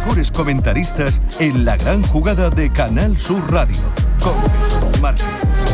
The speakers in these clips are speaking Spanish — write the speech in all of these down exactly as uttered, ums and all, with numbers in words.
mejores comentaristas en la gran jugada de Canal Sur Radio, con Jesús Márquez.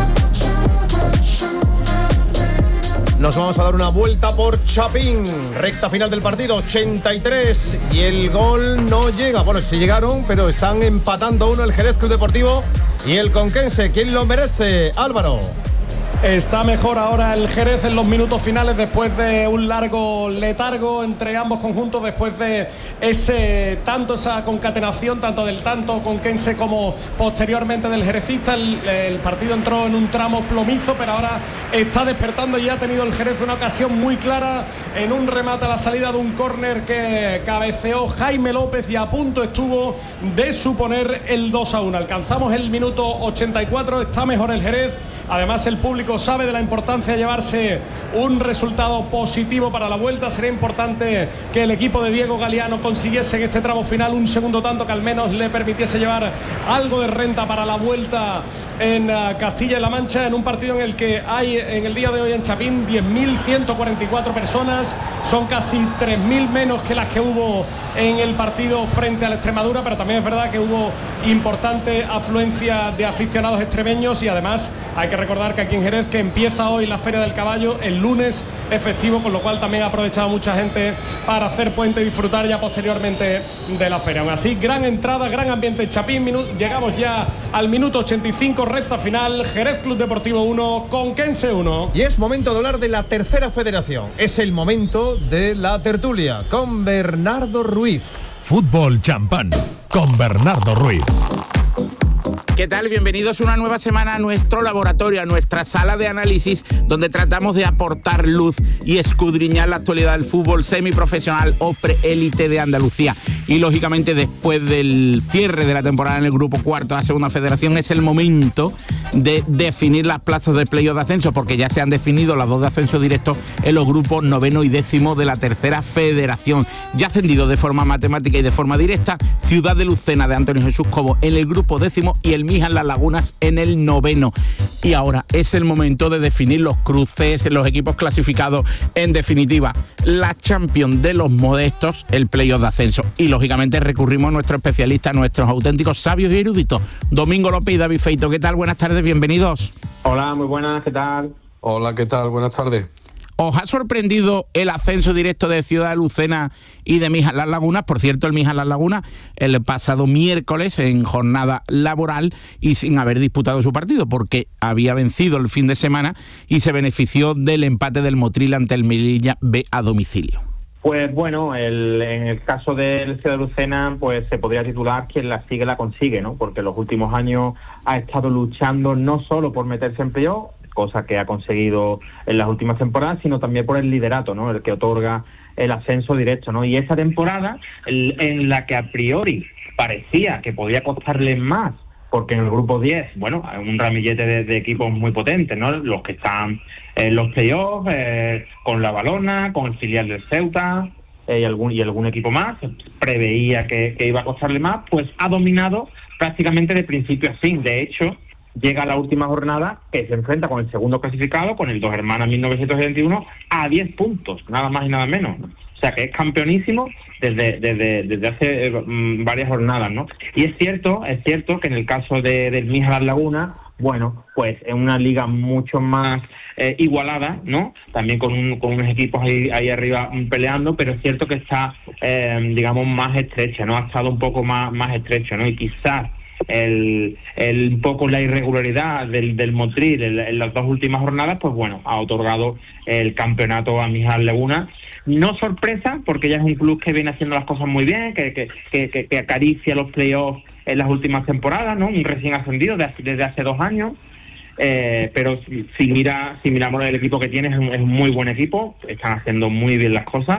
Nos vamos a dar una vuelta por Chapín, recta final del partido, ochenta y tres, y el gol no llega. Bueno, sí llegaron, pero están empatando uno el Jerez Club Deportivo y el Conquense. ¿Quién lo merece, Álvaro? Está mejor ahora el Jerez en los minutos finales después de un largo letargo entre ambos conjuntos, después de ese tanto, esa concatenación tanto del tanto conquense como posteriormente del jerezista. El, el partido entró en un tramo plomizo, pero ahora está despertando y ha tenido el Jerez una ocasión muy clara en un remate a la salida de un córner que cabeceó Jaime López y a punto estuvo de suponer el dos a uno. Alcanzamos el minuto ochenta y cuatro, está mejor el Jerez. Además, el público sabe de la importancia de llevarse un resultado positivo para la vuelta. Sería importante que el equipo de Diego Galeano consiguiese en este tramo final un segundo tanto que al menos le permitiese llevar algo de renta para la vuelta en Castilla-La Mancha, en un partido en el que hay en el día de hoy en Chapín diez mil ciento cuarenta y cuatro personas. Son casi tres mil menos que las que hubo en el partido frente a la Extremadura, pero también es verdad que hubo importante afluencia de aficionados extremeños y además hay que recordar que aquí en Jerez, que empieza hoy la Feria del Caballo, el lunes es festivo, con lo cual también ha aprovechado mucha gente para hacer puente y disfrutar ya posteriormente de la feria. Aún así, gran entrada, gran ambiente en Chapín. Minu- llegamos ya al minuto ochenta y cinco, recta final. Jerez Club Deportivo uno, Conquense uno. Y es momento de hablar de la tercera federación. Es el momento de la tertulia con Bernardo Ruiz. Fútbol Champán con Bernardo Ruiz. ¿Qué tal? Bienvenidos una nueva semana a nuestro laboratorio, a nuestra sala de análisis, donde tratamos de aportar luz y escudriñar la actualidad del fútbol semiprofesional o preélite de Andalucía. Y lógicamente, después del cierre de la temporada en el grupo cuarto de la segunda federación, es el momento de definir las plazas de playoff de ascenso, porque ya se han definido las dos de ascenso directo en los grupos noveno y décimo de la tercera federación. Ya ascendido de forma matemática y de forma directa Ciudad de Lucena de Antonio Jesús Cobo en el grupo décimo y el Mijas Las Lagunas en el noveno. Y ahora es el momento de definir los cruces, los equipos clasificados, en definitiva la Champions de los modestos, el playoff de ascenso. Y lógicamente recurrimos a nuestros especialistas, a nuestros auténticos sabios y eruditos, Domingo López y David Feito. ¿Qué tal? Buenas tardes, bienvenidos. Hola, muy buenas, ¿qué tal? Hola, ¿qué tal? Buenas tardes. ¿Os ha sorprendido el ascenso directo de Ciudad de Lucena y de Mijas Las Lagunas? Por cierto, el Mijas Las Lagunas el pasado miércoles en jornada laboral y sin haber disputado su partido, porque había vencido el fin de semana y se benefició del empate del Motril ante el Melilla B a domicilio. Pues bueno, el, en el caso del Ciudad de Lucena, pues se podría titular quien la sigue la consigue, ¿no? Porque en los últimos años ha estado luchando no solo por meterse en playoff, cosa que ha conseguido en las últimas temporadas, sino también por el liderato, ¿no? El que otorga el ascenso directo, ¿no? Y esa temporada, el, en la que a priori parecía que podía costarle más, porque en el grupo diez, bueno, hay un ramillete de, de equipos muy potentes, ¿no? Los que están en los playoffs, eh, con la Balona, con el filial del Ceuta, eh, y algún y algún equipo más, preveía que, que iba a costarle más, pues ha dominado prácticamente de principio a fin. De hecho, llega a la última jornada que se enfrenta con el segundo clasificado, con el Dos Hermanas mil novecientos setenta y uno, a diez puntos, nada más y nada menos. O sea que es campeonísimo desde desde, desde hace eh, varias jornadas, ¿no? Y es cierto, es cierto que en el caso de, del Mijas Las Lagunas, bueno, pues es una liga mucho más eh, igualada, ¿no? También con, un, con unos equipos ahí, ahí arriba peleando, pero es cierto que está, eh, digamos, más estrecha, ¿no? Ha estado un poco más, más estrecho, ¿no? Y quizás el, el un poco la irregularidad del, del Motril en, en las dos últimas jornadas, pues bueno, ha otorgado el campeonato a Mijas Las Lagunas. No sorpresa, porque ya es un club que viene haciendo las cosas muy bien, que, que, que, que, que acaricia los playoffs en las últimas temporadas, ¿no? Un recién ascendido de hace, desde hace dos años. Eh, pero si, si mira si miramos el equipo que tiene, es un, es un muy buen equipo, están haciendo muy bien las cosas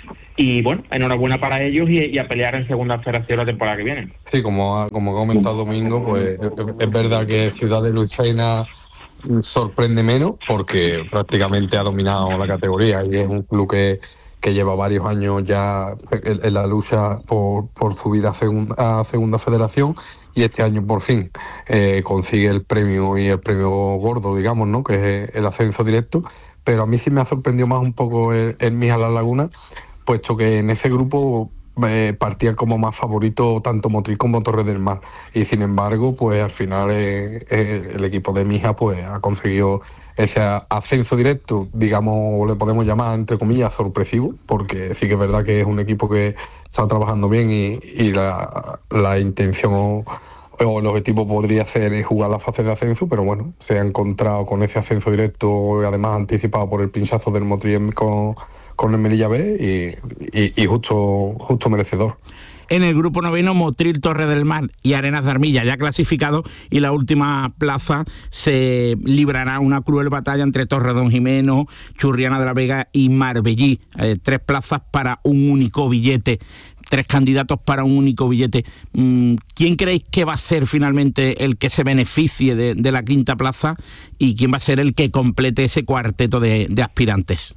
y bueno, enhorabuena para ellos y, y a pelear en segunda federación la temporada que viene. Sí, como ha, como ha comentado Domingo, pues es, es verdad que Ciudad de Lucena sorprende menos porque prácticamente ha dominado la categoría y es un club que, que lleva varios años ya en, en la lucha por, por subir a segunda, a segunda federación. Y este año por fin eh, consigue el premio y el premio gordo, digamos, ¿no? Que es el ascenso directo. Pero a mí sí me ha sorprendido más un poco el, el Mijas Las Lagunas, puesto que en ese grupo eh, partían como más favoritos tanto Motril como Torres del Mar. Y sin embargo, pues al final eh, eh, el equipo de Mijas pues ha conseguido ese ascenso directo, digamos, le podemos llamar entre comillas sorpresivo, porque sí que es verdad que es un equipo que está trabajando bien y, y la, la intención o, o el objetivo podría ser es jugar la fase de ascenso, pero bueno, se ha encontrado con ese ascenso directo, además anticipado por el pinchazo del Motril con, con el Melilla B y, y, y justo, justo merecedor. En el grupo noveno, Motril, Torres del Mar y Arenas de Armilla ya clasificado, y la última plaza se librará una cruel batalla entre Torredonjimeno, Churriana de la Vega y Marbellí. Eh, tres plazas para un único billete. Tres candidatos para un único billete. ¿Quién creéis que va a ser finalmente el que se beneficie de, de la quinta plaza y quién va a ser el que complete ese cuarteto de, de aspirantes?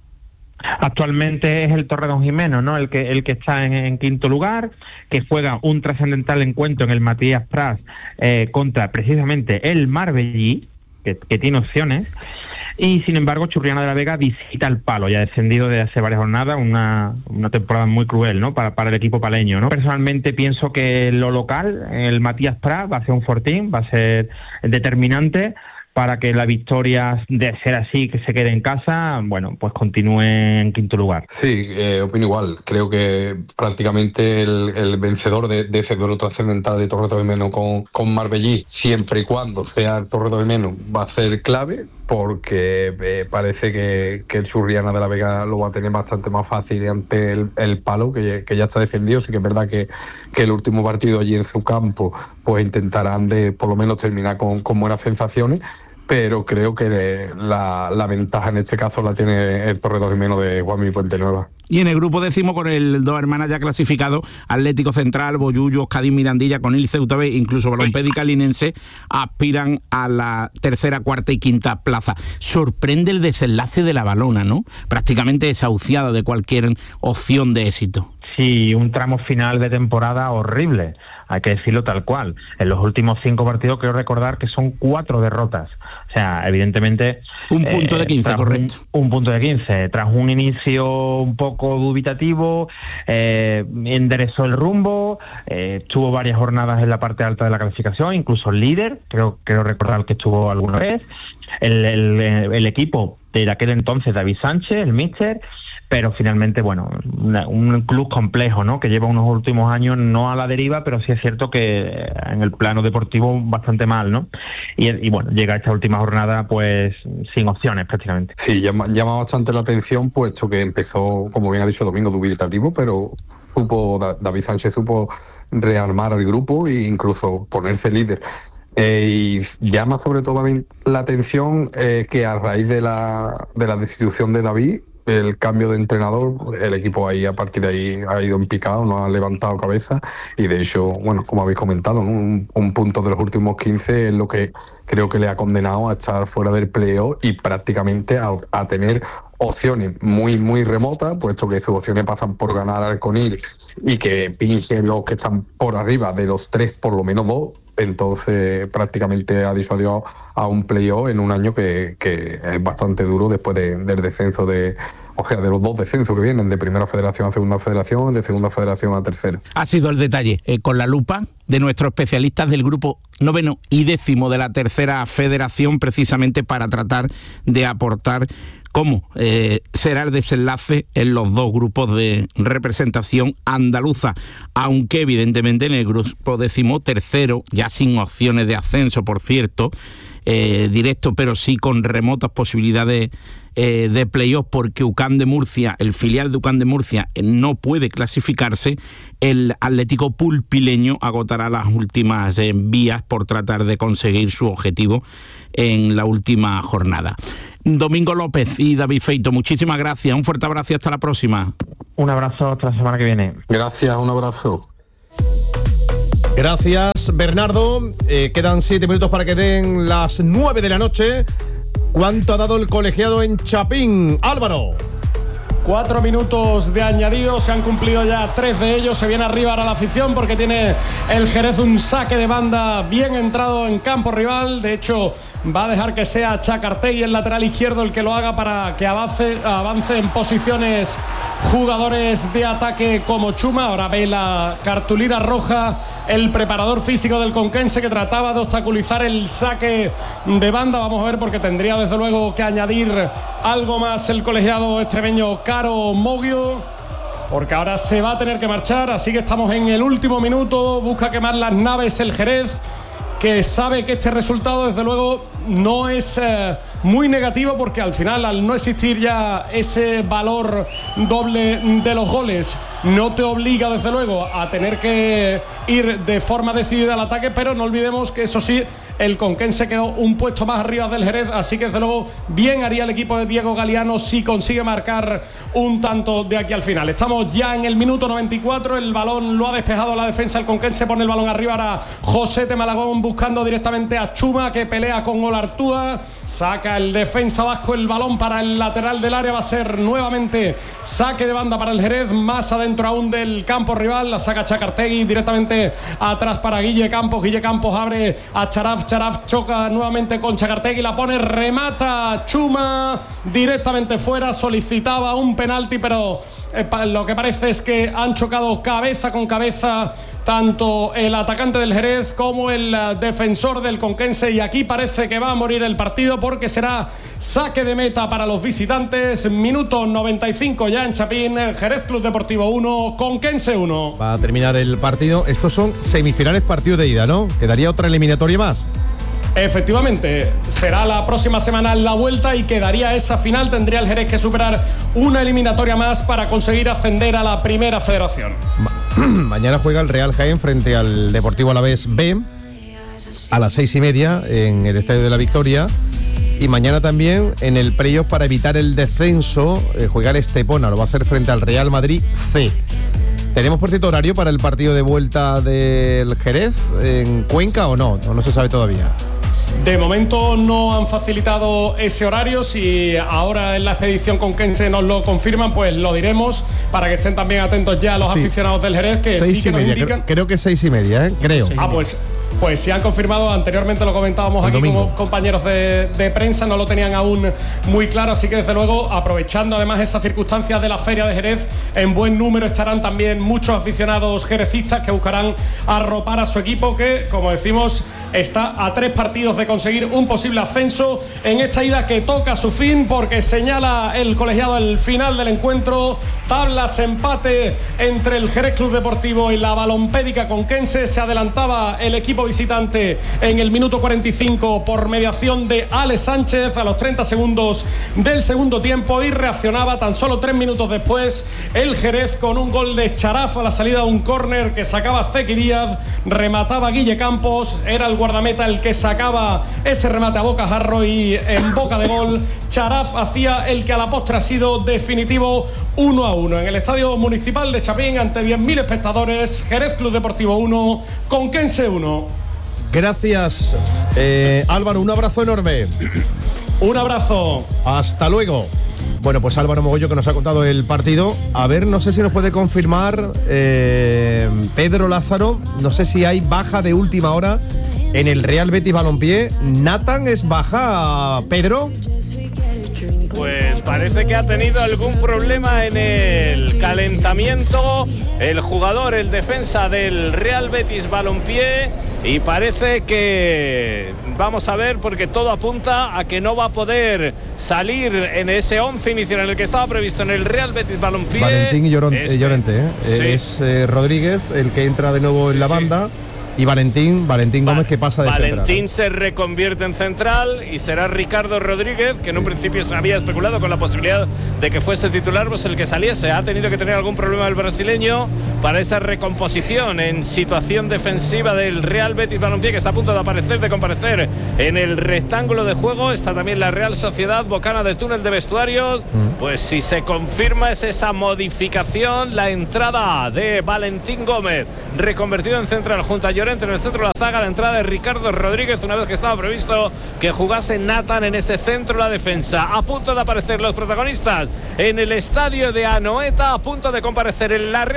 Actualmente es el Torredonjimeno, ¿no? El que el que está en, en quinto lugar, que juega un trascendental encuentro en el Matías Prats eh, contra precisamente el Marbellí, que, que tiene opciones. Y sin embargo, Churriana de la Vega visita el palo, ya descendido desde hace varias jornadas, una, una temporada muy cruel, ¿no? Para, para el equipo paleño, ¿no? Personalmente pienso que lo local, el Matías Prats, va a ser un fortín, va a ser determinante para que la victoria, de ser así, que se quede en casa, bueno, pues continúe en quinto lugar. Sí, eh, opino igual. Creo que prácticamente el, el vencedor de, de ese duelo trascendental de Torredonjimeno con, con Marbellí, siempre y cuando sea el Torredonjimeno, va a ser clave, porque eh, parece que, que el Churriana de la Vega lo va a tener bastante más fácil ante el, el palo, que, que ya está defendido. Sí que es verdad que, que el último partido allí en su campo, pues intentarán de por lo menos terminar con, con buenas sensaciones, pero creo que la, la ventaja en este caso la tiene el Torredonjimeno de Guami Puente Nueva. Y en el grupo décimo, con el dos hermanas ya clasificado, Atlético Central, Bollullo, Cádiz, Mirandilla, Conil, Ceuta B, incluso Balompédica Linense, aspiran a la tercera, cuarta y quinta plaza. Sorprende el desenlace de la Balona, ¿no? Prácticamente desahuciado de cualquier opción de éxito. Sí, un tramo final de temporada horrible, hay que decirlo tal cual. En los últimos cinco partidos quiero recordar que son cuatro derrotas. O sea, evidentemente... Un punto eh, de quince, correcto. Un, un punto de quince. Tras un inicio un poco dubitativo, eh, enderezó el rumbo, eh, estuvo varias jornadas en la parte alta de la clasificación, incluso el líder, creo, creo recordar que estuvo alguna vez. El, el, el equipo de aquel entonces, David Sánchez, el míster, pero finalmente, bueno, una, un club complejo, ¿no? Que lleva unos últimos años no a la deriva, pero sí es cierto que en el plano deportivo bastante mal, ¿no? Y, y bueno, llega esta última jornada pues sin opciones prácticamente. Sí, llama, llama bastante la atención, puesto que empezó, como bien ha dicho Domingo, dubitativo, pero supo, David Sánchez supo rearmar al grupo e incluso ponerse líder. Eh, y llama sobre todo la atención eh, que a raíz de la, de la destitución de David, el cambio de entrenador, el equipo ahí a partir de ahí ha ido en picado, no ha levantado cabeza, y de hecho, bueno, como habéis comentado, ¿no? un, un punto de los últimos quince es lo que creo que le ha condenado a estar fuera del playoff y prácticamente a, a tener opciones muy muy remotas, puesto que sus opciones pasan por ganar al Conil y que pinchen los que están por arriba de los tres, por lo menos dos. Entonces prácticamente ha disuadido a un playoff en un año que, que es bastante duro después de, del descenso de, o sea, de los dos descensos que vienen, de primera federación a segunda federación, de segunda federación a tercera. Ha sido el detalle, eh, con la lupa de nuestros especialistas del grupo noveno y décimo de la tercera federación, precisamente para tratar de aportar cómo eh, será el desenlace en los dos grupos de representación andaluza, aunque evidentemente en el grupo decimotercero, ya sin opciones de ascenso, por cierto, eh, directo, pero sí con remotas posibilidades eh, de playoff, porque UCAM de Murcia, el filial de UCAM de Murcia, eh, no puede clasificarse. El Atlético Pulpileño agotará las últimas eh, vías por tratar de conseguir su objetivo en la última jornada. Domingo López y David Feito, muchísimas gracias, un fuerte abrazo y hasta la próxima. Un abrazo hasta la semana que viene. Gracias, un abrazo. Gracias, Bernardo. Eh, quedan siete minutos para que den las nueve de la noche. ¿Cuánto ha dado el colegiado en Chapín? Álvaro. Cuatro minutos de añadido, se han cumplido ya tres de ellos. Se viene arriba ahora la afición porque tiene el Jerez un saque de banda bien entrado en campo rival. De hecho, va a dejar que sea Chacartegui, el lateral izquierdo, el que lo haga para que avance, avance en posiciones jugadores de ataque como Chuma. Ahora ve la cartulina roja el preparador físico del conquense, que trataba de obstaculizar el saque de banda. Vamos a ver, porque tendría desde luego que añadir algo más el colegiado extremeño Caro Moggio, porque ahora se va a tener que marchar. Así que estamos en el último minuto. Busca quemar las naves el Jerez, que sabe que este resultado desde luego no es eh, muy negativo, porque al final, al no existir ya ese valor doble de los goles, no te obliga desde luego a tener que ir de forma decidida al ataque. Pero no olvidemos que eso sí, el conquense quedó un puesto más arriba del Jerez, así que desde luego bien haría el equipo de Diego Galeano si consigue marcar un tanto de aquí al final. Estamos ya en el minuto noventa y cuatro, el balón lo ha despejado la defensa, el conquense pone el balón arriba. Ahora José de Malagón buscando directamente a Chuma, que pelea con Olartúa, saca el defensa vasco el balón para el lateral del área. Va a ser nuevamente saque de banda para el Jerez, más adentro aún del campo rival. La saca Chacartegui directamente atrás para Guille Campos. Guille Campos abre a Charaf, Charaf choca nuevamente con Chacartegui, la pone, remata Chuma directamente fuera. Solicitaba un penalti, pero eh, lo que parece es que han chocado cabeza con cabeza tanto el atacante del Jerez como el uh, defensor del conquense, y aquí parece que va a morir el partido, porque será saque de meta para los visitantes. Minuto noventa y cinco ya en Chapín. Jerez Club Deportivo uno, Conquense uno. Va a terminar el partido. Estos son semifinales, partido de ida, ¿no? Quedaría otra eliminatoria más. Efectivamente, será la próxima semana la vuelta y quedaría esa final. Tendría el Jerez que superar una eliminatoria más para conseguir ascender a la primera federación. Ma- Mañana juega el Real Jaén frente al Deportivo Alavés B a las seis y media en el Estadio de la Victoria. Y mañana también en el playoff, para evitar el descenso, eh, juega el Estepona. Lo va a hacer frente al Real Madrid C. ¿Tenemos, por cierto, horario para el partido de vuelta del Jerez en Cuenca o no? No, no se sabe todavía. De momento no han facilitado ese horario. Si ahora en la expedición conquense nos lo confirman, pues lo diremos, para que estén también atentos ya los sí. aficionados del Jerez, que seis sí que y nos media. indican. Creo, creo que seis y media, ¿eh? Creo. Sí. Ah, pues... Pues si han confirmado, anteriormente lo comentábamos el aquí domingo. Como compañeros de, de prensa, no lo tenían aún muy claro, así que desde luego, aprovechando además esas circunstancias de la Feria de Jerez, en buen número estarán también muchos aficionados jerecistas que buscarán arropar a su equipo, que, como decimos, está a tres partidos de conseguir un posible ascenso en esta ida que toca su fin, porque señala el colegiado el final del encuentro. Tablas, empate entre el Jerez Club Deportivo y la Balompédica Conquense. Se adelantaba el equipo visitante en el minuto cuarenta y cinco por mediación de Alex Sánchez a los treinta segundos del segundo tiempo, y reaccionaba tan solo tres minutos después el Jerez con un gol de Charaf a la salida de un córner que sacaba Zeki Díaz, remataba Guille Campos, era el guardameta el que sacaba ese remate a bocajarro, y en boca de gol Charaf hacía el que a la postre ha sido definitivo uno a uno en el Estadio Municipal de Chapín ante diez mil espectadores. Jerez Club Deportivo uno, Conquense uno. Gracias, eh, Álvaro, un abrazo enorme. Un abrazo. Hasta luego. Bueno, pues Álvaro Mogollo, que nos ha contado el partido. A ver, no sé si nos puede confirmar eh, Pedro Lázaro, no sé si hay baja de última hora en el Real Betis Balompié. ¿Nathan es baja, Pedro? Pues parece que ha tenido algún problema en el calentamiento el jugador, el defensa del Real Betis Balompié, y parece que vamos a ver, porque todo apunta a que no va a poder salir en ese once inicial en el que estaba previsto en el Real Betis Balompié. Valentín y Llorente, es, eh, Llorente ¿eh? Sí. Es eh, Rodríguez el que entra de nuevo sí, en la banda. Sí. Y Valentín, Valentín Gómez, que pasa de Valentín central. se reconvierte en central y será Ricardo Rodríguez, que en un principio se había especulado con la posibilidad de que fuese titular, pues el que saliese. Ha tenido que tener algún problema el brasileño para esa recomposición en situación defensiva del Real Betis Balompié, que está a punto de aparecer, de comparecer en el rectángulo de juego. Está también la Real Sociedad Bocana del túnel de vestuarios. Mm. Pues si se confirma es esa modificación, la entrada de Valentín Gómez, reconvertido en central junto a Llorente en el centro de la zaga, la entrada de Ricardo Rodríguez, una vez que estaba previsto que jugase Nathan en ese centro de la defensa. A punto de aparecer los protagonistas en el estadio de Anoeta, a punto de comparecer en la Real Sociedad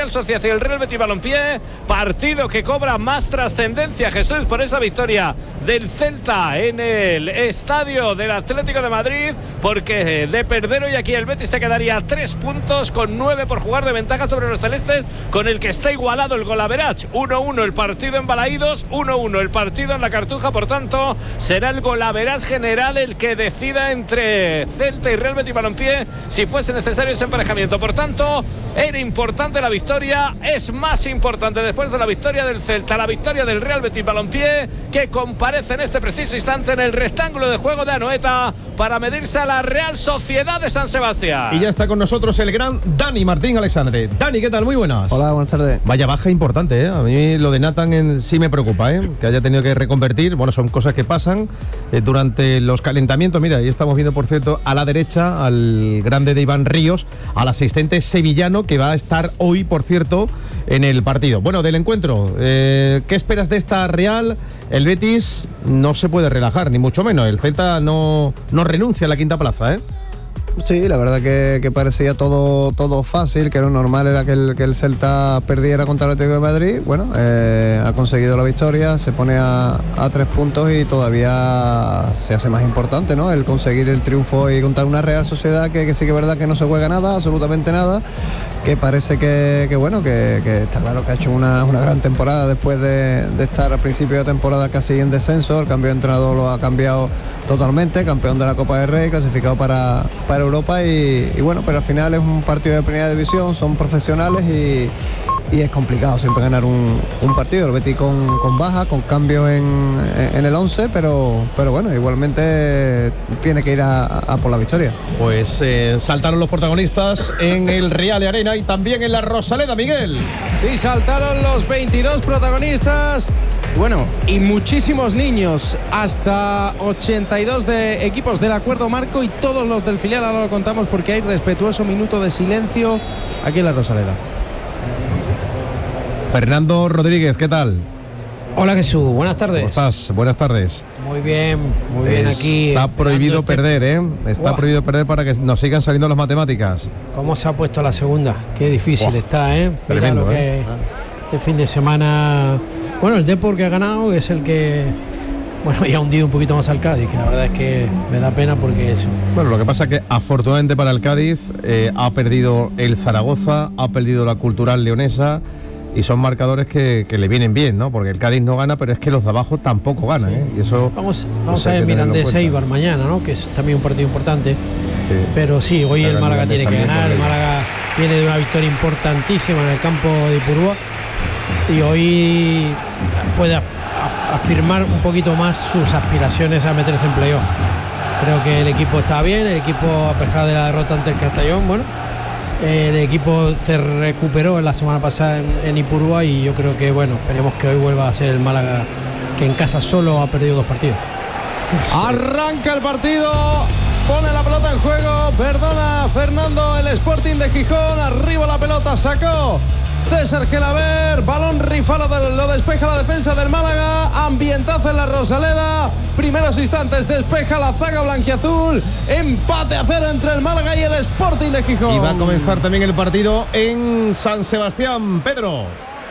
y el Real Betis Balompié. Partido que cobra más trascendencia, Jesús, por esa victoria del Celta en el estadio del Atlético de Madrid, porque de perder hoy aquí el Betis se quedaría a tres puntos con nueve por jugar de ventaja sobre los celestes, con el que está igualado el golaverage. uno uno el partido en Balaídos, uno uno el partido en la Cartuja. Por tanto, será el golaverage general el que decida entre Celta y Real Betis Balompié si fuese necesario ese emparejamiento. Por tanto, era importante la victoria, es más importante después de la victoria del Celta la victoria del Real Betis Balompié, que comparece en este preciso instante en el rectángulo de juego de Anoeta para medirse a la Real Sociedad de San Sebastián. Y ya está con nosotros el gran Dani Martín Alexandre. Dani, ¿qué tal? Muy buenas. Hola, buenas tardes. Vaya baja importante, ¿eh? A mí lo de Nathan en, sí me preocupa, ¿eh? Que haya tenido que reconvertir. Bueno, son cosas que pasan eh, durante los calentamientos. Mira, ahí estamos viendo, por cierto, a la derecha al grande de Iván Ríos, al asistente sevillano que va a estar hoy, por cierto, en el partido. Bueno, del encuentro, eh, ¿qué esperas de esta Real? El Betis no se puede relajar, ni mucho menos. El Celta no, no renuncia a la quinta plaza, ¿eh? Sí, la verdad que, que parecía todo, todo fácil, que lo normal era que el, que el Celta perdiera contra el Atlético de Madrid. Bueno, eh, ha conseguido la victoria, se pone a, a tres puntos y todavía se hace más importante, ¿no? El conseguir el triunfo y contra una Real Sociedad que, que sí que es verdad que no se juega nada, absolutamente nada, que parece que, que bueno, que, que está claro que ha hecho una, una gran temporada después de, de estar al principio de temporada casi en descenso. El cambio de entrenador lo ha cambiado totalmente, campeón de la Copa del Rey, clasificado para, para Europa y, y bueno, pero al final es un partido de primera división, son profesionales y, y es complicado siempre ganar un, un partido. El Betis con, con baja, con cambios en, en el once, pero, pero bueno, igualmente tiene que ir a, a por la victoria. Pues eh, saltaron los protagonistas en el Real de Arena y también en la Rosaleda, Miguel. Sí, saltaron los veintidós protagonistas. Bueno, y muchísimos niños, hasta ochenta y dos de equipos del acuerdo marco y todos los del filial. Ahora lo contamos porque hay respetuoso minuto de silencio aquí en la Rosaleda. Fernando Rodríguez, ¿qué tal? Hola Jesús, buenas tardes. ¿Cómo estás? Buenas tardes. Muy bien, muy bien aquí. Está prohibido este... perder, ¿eh? Está Uah. prohibido perder para que nos sigan saliendo las matemáticas. ¿Cómo se ha puesto la segunda? Qué difícil Uah. está, ¿eh? Mira Tremendo, lo que ¿eh? Este fin de semana... Bueno, el Depor que ha ganado es el que... Bueno, y ha hundido un poquito más al Cádiz, que la verdad es que me da pena porque eso. Bueno, lo que pasa es que afortunadamente para el Cádiz eh, ha perdido el Zaragoza, ha perdido la Cultural Leonesa y son marcadores que, que le vienen bien, ¿no? Porque el Cádiz no gana, pero es que los de abajo tampoco ganan, ¿eh? Y eso vamos, vamos a ver Mirandés Eibar mañana, ¿no? Que es también un partido importante. Sí. Pero sí, hoy pero el Málaga tiene que ganar. El Málaga viene de una victoria importantísima en el campo de Ipurúa y hoy puede afirmar un poquito más sus aspiraciones a meterse en playoff. Creo que el equipo está bien, el equipo, a pesar de la derrota ante el Castellón, bueno, el equipo se recuperó la semana pasada en, en Ipurúa y yo creo que, bueno, esperemos que hoy vuelva a ser el Málaga, que en casa solo ha perdido dos partidos. Sí. Arranca el partido, pone la pelota en juego, perdona Fernando, el Sporting de Gijón, arriba la pelota, sacó César Gelaber, balón rifado, lo despeja la defensa del Málaga, ambientazo en la Rosaleda, primeros instantes despeja la zaga blanquiazul, empate a cero entre el Málaga y el Sporting de Gijón. Y va a comenzar también el partido en San Sebastián, Pedro.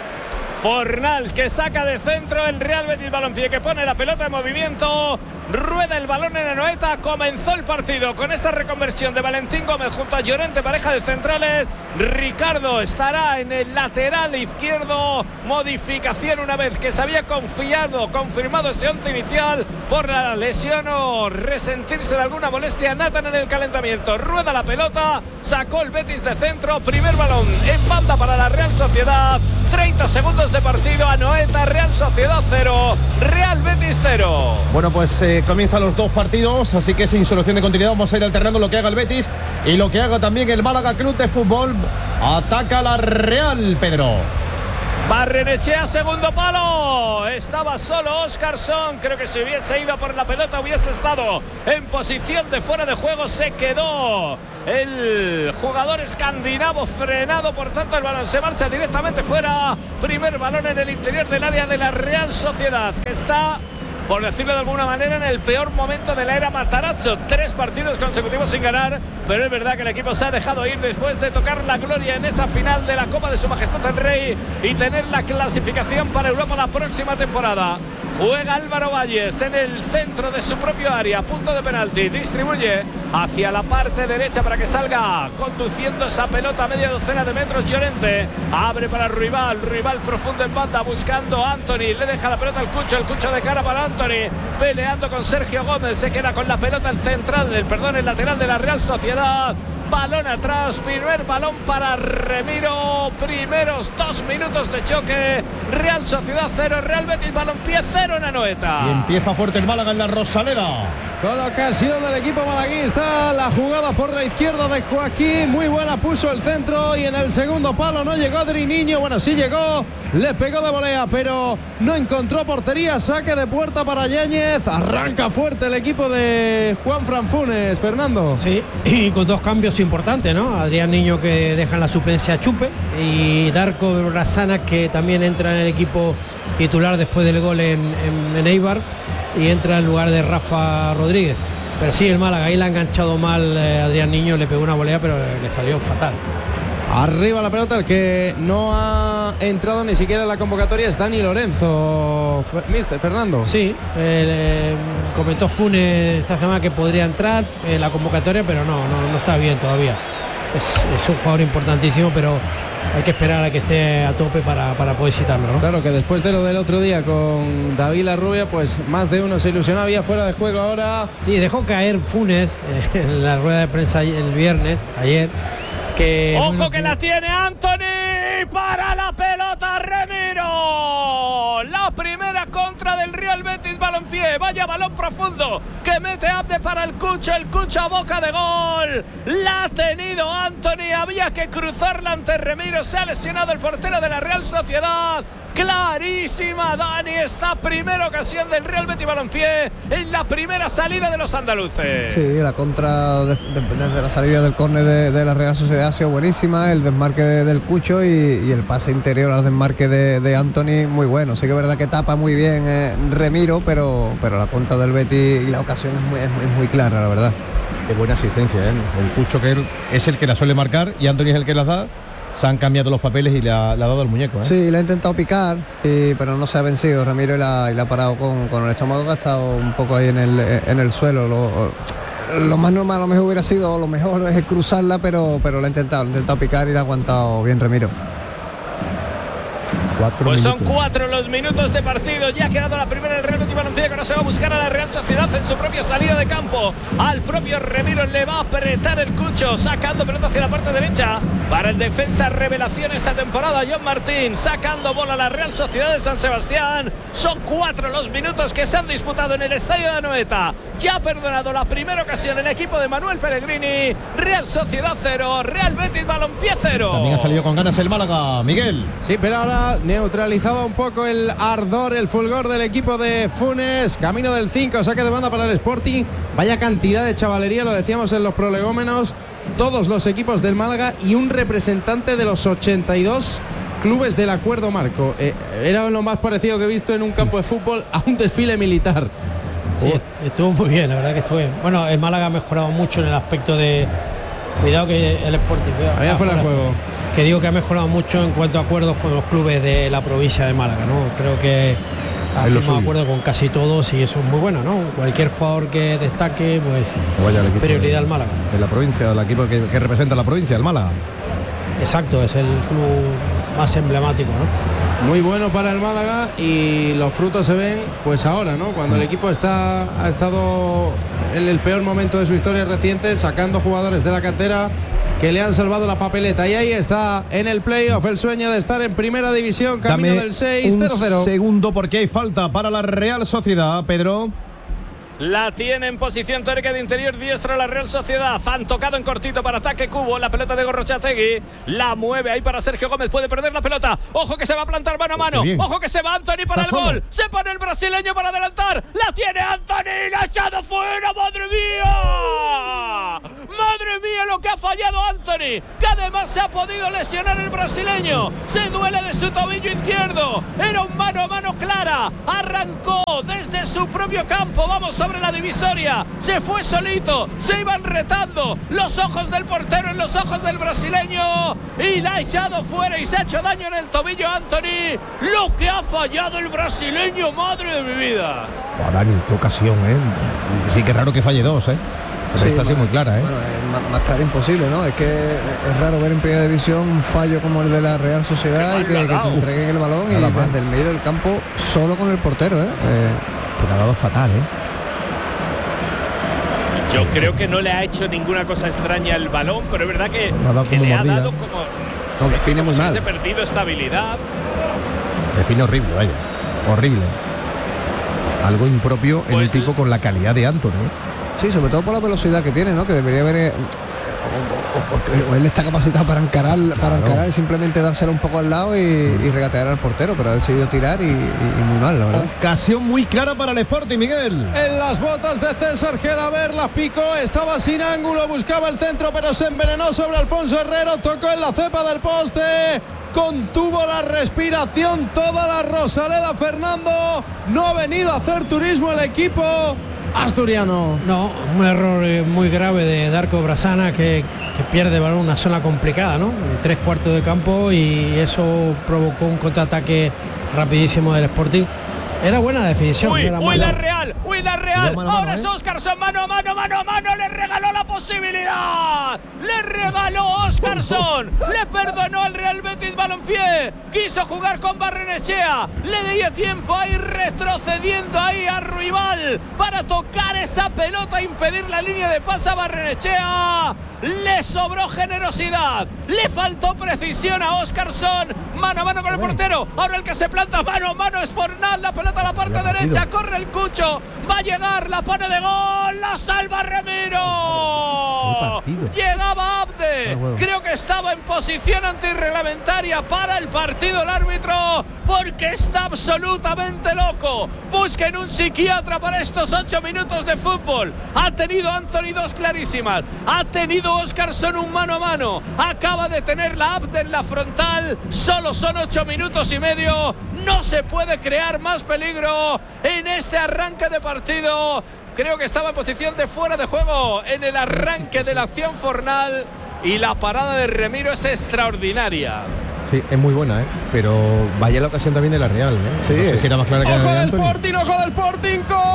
Fornals que saca de centro el Real Betis Balompié, que pone la pelota en movimiento, rueda el balón en Anoeta. Comenzó el partido con esa reconversión de Valentín Gómez junto a Llorente, pareja de centrales. Ricardo estará en el lateral izquierdo, modificación una vez que se había confiado, confirmado ese once inicial por la lesión o resentirse de alguna molestia. Nathan en el calentamiento, rueda la pelota, sacó el Betis de centro, primer balón en banda para la Real Sociedad. Treinta segundos de partido, Anoeta, Real Sociedad cero, Real Betis cero. Bueno, pues eh, comienzan los dos partidos, así que sin solución de continuidad vamos a ir alternando lo que haga el Betis y lo que haga también el Málaga Club de Fútbol. Ataca la Real, Pedro. Barrenechea, segundo palo. Estaba solo Óscarson. Creo que si hubiese ido por la pelota hubiese estado en posición de fuera de juego. Se quedó el jugador escandinavo frenado. Por tanto, el balón se marcha directamente fuera. Primer balón en el interior del área de la Real Sociedad, que está por decirlo de alguna manera, en el peor momento de la era Matarazzo. Tres partidos consecutivos sin ganar, pero es verdad que el equipo se ha dejado ir después de tocar la gloria en esa final de la Copa de Su Majestad el Rey y tener la clasificación para Europa la próxima temporada. Juega Álvaro Valles en el centro de su propio área, punto de penalti, distribuye hacia la parte derecha para que salga conduciendo esa pelota a media docena de metros. Llorente abre para Ruibal, Ruibal profundo en banda buscando a Anthony, le deja la pelota al Cucho, el Cucho de cara para Anthony, peleando con Sergio Gómez, se queda con la pelota el central, el perdón, el lateral de la Real Sociedad. Balón atrás, primer balón para Remiro, primeros dos minutos de choque. Real Sociedad cero, Real Betis Balompié cero en Anoeta. Y empieza fuerte el Málaga en la Rosaleda. Con la ocasión del equipo malaguista, la jugada por la izquierda de Joaquín, muy buena, puso el centro y en el segundo palo no llegó Adri Niño, bueno, sí llegó, le pegó de volea, pero no encontró portería, saque de puerta para Yáñez, arranca fuerte el equipo de Juan Fran Funes, Fernando. Sí, y con dos cambios importantes, ¿no? Adrián Niño que deja en la suplencia a Chupe y Darko Razana que también entra en el equipo titular después del gol en, en, en Eibar y entra en lugar de Rafa Rodríguez. Pero sí, el Málaga ahí la ha enganchado mal eh, Adrián Niño, le pegó una volea pero le salió fatal. Arriba la pelota, el que no ha entrado ni siquiera en la convocatoria es Dani Lorenzo, mister Fernando. Sí, eh, comentó Funes esta semana que podría entrar en la convocatoria, pero no, no, no está bien todavía. Es, es un jugador importantísimo, pero hay que esperar a que esté a tope para, para poder citarlo, ¿no? Claro que después de lo del otro día con David Larrubia, pues más de uno se ilusionaba, había fuera de juego ahora. Sí, dejó caer Funes eh, en la rueda de prensa el viernes, ayer. Que, ¡ojo bueno, que, que la tiene Anthony! ¡Para la pelota Remiro! La primera contra del Real Betis Balompié. Vaya balón profundo que mete Abde para el Cucho. El Cucho a boca de gol. La ha tenido Anthony. Había que cruzarla ante Remiro. Se ha lesionado el portero de la Real Sociedad. Clarísima, Dani, esta primera ocasión del Real Betis Balompié en la primera salida de los andaluces. Sí, la contra de, de, desde la salida del córner de, de la Real Sociedad ha sido buenísima, el desmarque de, del Cucho y, y el pase interior al desmarque de, de Anthony muy bueno. Sí que es verdad que tapa muy bien eh, Remiro, pero, pero la contra del Betis y la ocasión es muy, es muy, es muy clara, la verdad. Qué buena asistencia, ¿eh? El Cucho que él, es el que la suele marcar y Anthony es el que las da. Se han cambiado los papeles y le ha, le ha dado el muñeco, ¿eh? Sí, le ha intentado picar, y, pero no se ha vencido Ramiro y la, y la ha parado con, con el estómago que ha estado un poco ahí en el, en el suelo. Lo, lo más normal a lo mejor hubiera sido, lo mejor es cruzarla, pero, pero lo ha intentado, lo ha intentado picar y la ha aguantado bien Ramiro. Cuatro pues minutos. Son cuatro los minutos de partido. Ya ha quedado la primera del Real Betis Balompié, que ahora se va a buscar a la Real Sociedad en su propia salida de campo. Al propio Remiro le va a apretar el Cucho, sacando pelota hacia la parte derecha para el defensa revelación esta temporada, John Martín, sacando bola a la Real Sociedad de San Sebastián. Son cuatro los minutos que se han disputado en el estadio de Anoeta. Ya ha perdonado la primera ocasión el equipo de Manuel Pellegrini. Real Sociedad cero, Real Betis Balompié cero. También ha salido con ganas el Málaga, Miguel. Sí, pero ahora neutralizaba un poco el ardor, el fulgor del equipo de Funes. Camino del cinco, saque de banda para el Sporting. Vaya cantidad de chavalería, lo decíamos en los prolegómenos. Todos los equipos del Málaga y un representante de los ochenta y dos clubes del acuerdo marco. Eh, era lo más parecido que he visto en un campo de fútbol a un desfile militar. Sí, estuvo muy bien, la verdad que estuvo bien. Bueno, el Málaga ha mejorado mucho en el aspecto de... Cuidado que el Sporting... Allá fuera de juego. Que digo que ha mejorado mucho en cuanto a acuerdos con los clubes de la provincia de Málaga, ¿no? Creo que ha firmado acuerdos con casi todos y eso es muy bueno, ¿no? Cualquier jugador que destaque, pues prioridad al Málaga. En la provincia, el equipo que, que representa a la provincia, el Málaga. Exacto, es el club más emblemático, ¿no? Muy bueno para el Málaga y los frutos se ven pues ahora, ¿no? Cuando el equipo está ha estado en el peor momento de su historia reciente, sacando jugadores de la cantera que le han salvado la papeleta. Y ahí está en el playoff el sueño de estar en primera división, camino Dame del seis cero cero. Un segundo porque hay falta para la Real Sociedad, Pedro. La tiene en posición teórica de interior diestro la Real Sociedad. Han tocado en cortito para ataque Cubo. La pelota de Gorrochategui. La mueve ahí para Sergio Gómez. Puede perder la pelota. Ojo que se va a plantar mano a mano. Ojo que se va Anthony para el gol. Se pone el brasileño para adelantar. La tiene Anthony. La ha echado fuera. ¡Madre mía! ¡Madre mía lo que ha fallado Anthony! Que además se ha podido lesionar el brasileño. Se duele de su tobillo izquierdo. Era un mano a mano clara. Arrancó desde su propio campo. Vamos sobre la divisoria. Se fue solito. Se iban retando los ojos del portero en los ojos del brasileño. Y la ha echado fuera y se ha hecho daño en el tobillo Anthony. Lo que ha fallado el brasileño. Madre de mi vida. Ahora ni qué ocasión, ¿eh? Sí que raro que falle dos, ¿eh? Pero Sí, esta sí más- muy clara, ¿eh? Bueno, es más, más clara imposible, ¿no? Es que es raro ver en primera división un fallo como el de la Real Sociedad y que, que te entreguen el balón y Nada mal. desde el medio del campo solo con el portero, ¿eh? eh Que le ha dado fatal, ¿eh? Yo creo que no le ha hecho ninguna cosa extraña el balón, pero es verdad que, Le ha dado que como le ha mordida. dado como. No, define muy como si mal. hubiese perdido estabilidad. Define horrible, vaya. Horrible. Algo impropio en Pues el tipo con la calidad de Anthony, ¿eh? Sí, sobre todo por la velocidad que tiene, ¿no? Que debería haber eh, o, o- o él está capacitado para encarar, para encarar y simplemente dársela un poco al lado y, y regatear al portero, pero ha decidido tirar y, y- y muy mal, la verdad. Ocasión muy clara para el Sporting, Miguel. En las botas de César Gelaber, la picó, estaba sin ángulo, buscaba el centro, pero se envenenó sobre Alfonso Herrero, tocó en la cepa del poste, contuvo la respiración toda la Rosaleda Fernando, no ha venido a hacer turismo el equipo asturiano. No, un error eh, muy grave de Darko Brasana que, que pierde balón en una zona complicada, ¿no? En tres cuartos de campo y eso provocó un contraataque rapidísimo del Sporting. Era buena definición. Uy, era uy, mala. la Real, uy, la Real. Mano a mano, Ahora ¿eh? es Óscarson, mano a mano, mano a mano. Le regaló la posibilidad. Le regaló Óscarson. Le perdonó al Real Betis Balompié. Quiso jugar con Barrenechea. Le dio tiempo a ir retrocediendo ahí a Ruibal para tocar esa pelota, impedir la línea de pase a Barrenechea. Le sobró generosidad. Le faltó precisión a Óscarson. Mano a mano con el portero. Ahora el que se planta mano a mano es Fornal. La pelota a la parte derecha. Corre el Cucho. Va a llegar. La pone de gol. La salva Ramiro. Llegaba Abde. Creo que estaba en posición antirreglamentaria para el partido el árbitro. Porque está absolutamente loco. Busquen un psiquiatra para estos ocho minutos de fútbol. Ha tenido Anthony dos clarísimas. Ha tenido Óscarson un mano a mano. Acaba de tener la Abde en la frontal. Solo son ocho minutos y medio. No se puede crear más peligro en este arranque de partido. Creo que estaba en posición de fuera de juego en el arranque de la acción Fornal. Y la parada de Ramiro es extraordinaria. Sí, es muy buena, ¿eh? Pero vaya la ocasión también de la Real, ¿eh? Sí. No sé si era más clara que la ¡Ojo de al Anthony. Sporting! ¡Ojo al Sporting!